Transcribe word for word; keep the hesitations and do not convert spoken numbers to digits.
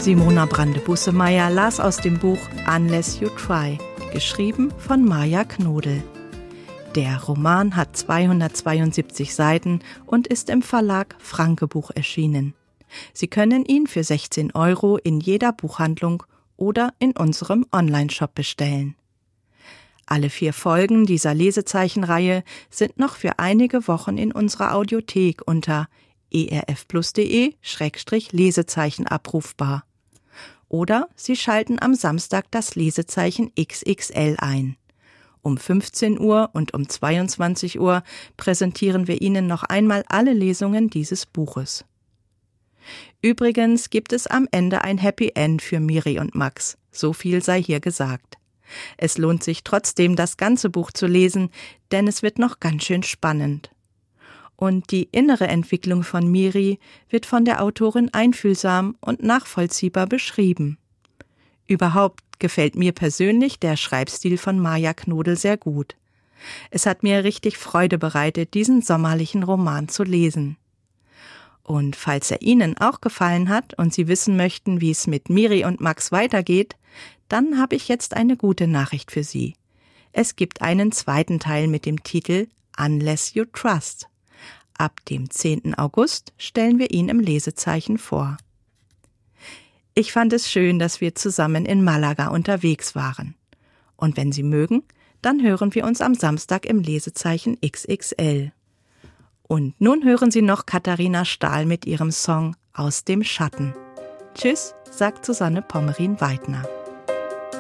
Simona Brande-Bussemeyer las aus dem Buch Unless You Try, geschrieben von Maja Knodel. Der Roman hat zweihundertzweiundsiebzig Seiten und ist im Verlag Franke Buch erschienen. Sie können ihn für sechzehn Euro in jeder Buchhandlung oder in unserem Onlineshop bestellen. Alle vier Folgen dieser Lesezeichenreihe sind noch für einige Wochen in unserer Audiothek unter erfplus.de Schrägstrich Lesezeichen abrufbar. Oder Sie schalten am Samstag das Lesezeichen X X L ein. Um fünfzehn Uhr und um zweiundzwanzig Uhr präsentieren wir Ihnen noch einmal alle Lesungen dieses Buches. Übrigens gibt es am Ende ein Happy End für Miri und Max. So viel sei hier gesagt. Es lohnt sich trotzdem, das ganze Buch zu lesen, denn es wird noch ganz schön spannend. Und die innere Entwicklung von Miri wird von der Autorin einfühlsam und nachvollziehbar beschrieben. Überhaupt gefällt mir persönlich der Schreibstil von Maja Knodel sehr gut. Es hat mir richtig Freude bereitet, diesen sommerlichen Roman zu lesen. Und falls er Ihnen auch gefallen hat und Sie wissen möchten, wie es mit Miri und Max weitergeht, dann habe ich jetzt eine gute Nachricht für Sie. Es gibt einen zweiten Teil mit dem Titel Unless You Trust. Ab dem zehnten August stellen wir ihn im Lesezeichen vor. Ich fand es schön, dass wir zusammen in Malaga unterwegs waren. Und wenn Sie mögen, dann hören wir uns am Samstag im Lesezeichen X X L. Und nun hören Sie noch Katharina Stahl mit ihrem Song Aus dem Schatten. Tschüss, sagt Susanne Pommerin-Weidner.